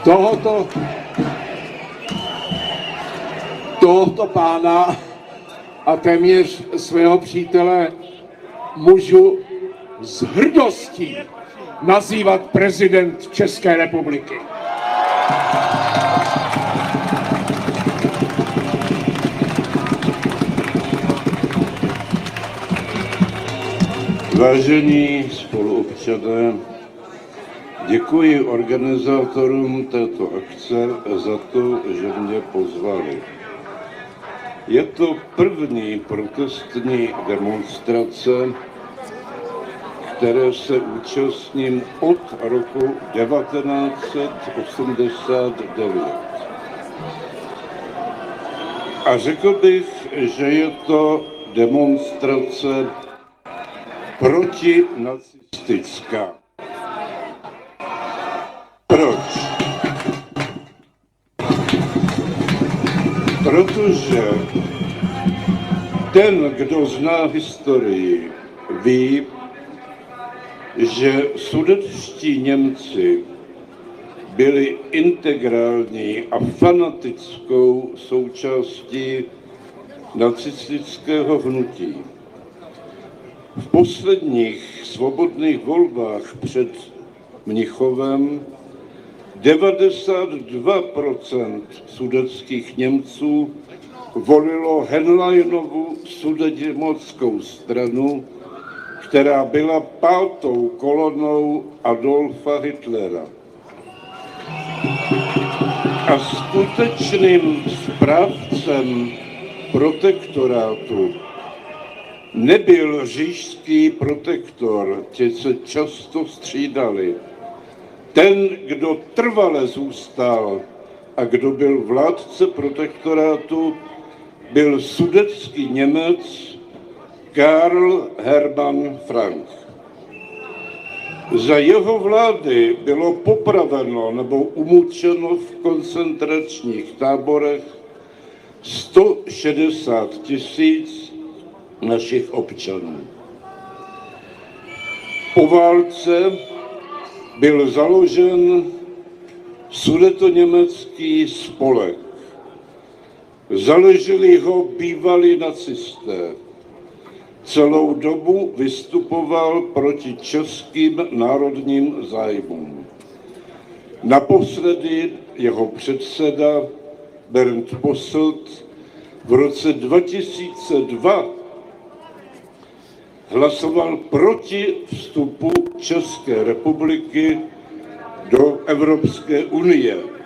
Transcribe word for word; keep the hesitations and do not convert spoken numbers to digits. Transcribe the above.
tohoto, tohoto pána a téměř svého přítele můžu s hrdostí nazývat prezident České republiky. Vážení spoluobčané, děkuji organizátorům této akce za to, že mě pozvali. Je to první protestní demonstrace, které se účastním od roku devatenáct set osmdesát devět. A řekl bych, že je to demonstrace protinacistická. Proč? Protože ten, kdo zná historii, ví, že sudetští Němci byli integrální a fanatickou součástí nacistického hnutí. V posledních svobodných volbách před Mnichovem devadesát dva procent sudetských Němců volilo Henleinovu sudetoněmeckou stranu, která byla pátou kolonou Adolfa Hitlera. A skutečným správcem protektorátu nebyl říšský protektor, ti se často střídali. Ten, kdo trvale zůstal a kdo byl vládce protektorátu, byl sudetský Němec Karl Hermann Frank. Za jeho vlády bylo popraveno nebo umučeno v koncentračních táborech sto šedesát tisíc našich občanů. Po válce byl založen sudetoněmecký spolek. Založili ho bývalí nacisté. Celou dobu vystupoval proti českým národním zájmům. Naposledy jeho předseda Bernd Posselt v roce dva tisíce dva hlasoval proti vstupu České republiky do Evropské unie.